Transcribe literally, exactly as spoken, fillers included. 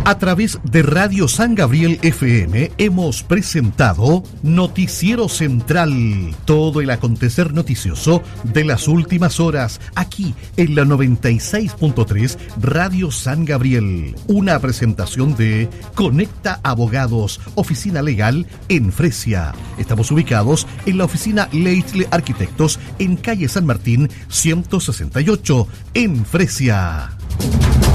A través de Radio San Gabriel F M hemos presentado Noticiero Central, todo el acontecer noticioso de las últimas horas, aquí en la noventa y seis punto tres Radio San Gabriel. Una presentación de Conecta Abogados, oficina legal en Fresia. Estamos ubicados en la oficina Leitle Arquitectos en calle San Martín ciento sesenta y ocho, en Fresia.